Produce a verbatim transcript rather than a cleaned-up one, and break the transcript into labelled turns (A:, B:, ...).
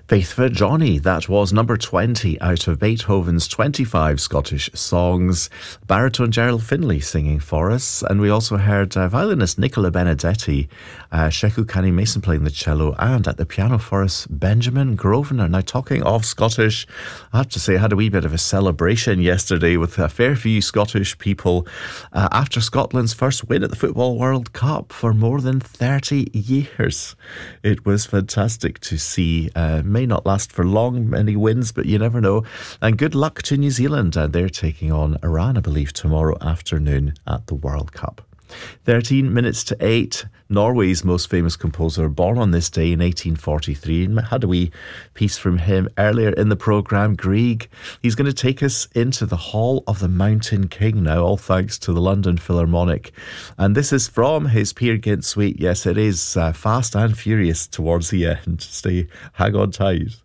A: Faith for Johnny, that was number twenty out of Beethoven's twenty-five Scottish songs. Baritone Gerald Finlay singing for us. And we also heard uh, violinist Nicola Benedetti, uh, Sheku Kani Mason playing the cello, and at the piano for us, Benjamin Grosvenor. Now, talking of Scottish, I have to say I had a wee bit of a celebration yesterday with a fair few Scottish people uh, after Scotland's first win at the Football World Cup for more than thirty years. It was fantastic to see. Uh, may not last for long, many wins, but you never know. And good luck to New Zealand. Uh, they're taking on Iran, I believe, tomorrow afternoon at the World Cup. thirteen minutes to eight. Norway's most famous composer, born on this day in eighteen forty-three. And had a wee piece from him earlier in the programme, Grieg. He's going to take us into the Hall of the Mountain King now, all thanks to the London Philharmonic. And this is from his Peer Gynt suite. Yes, it is uh, fast and furious towards the end. Stay, hang on tight.